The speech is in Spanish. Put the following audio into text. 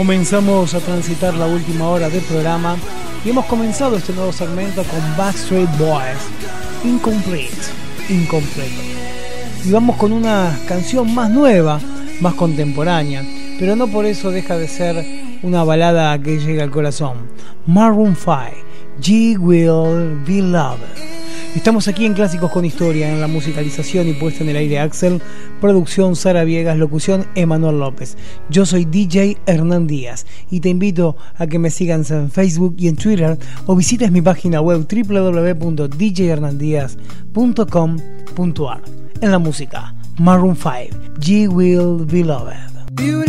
Comenzamos a transitar la última hora del programa y hemos comenzado este nuevo segmento con Backstreet Boys, Incompleto. Y vamos con una canción más nueva, más contemporánea, pero no por eso deja de ser una balada que llega al corazón. Maroon 5, Ye Will Be Loved. Estamos aquí en Clásicos con Historia, en la musicalización y puesta en el aire Axel, producción Sara Viegas, locución Emanuel López. Yo soy DJ Hernán Díaz y te invito a que me sigas en Facebook y en Twitter o visites mi página web www.djhernandiaz.com.ar. En la música, Maroon 5, Ye Will Be Loved.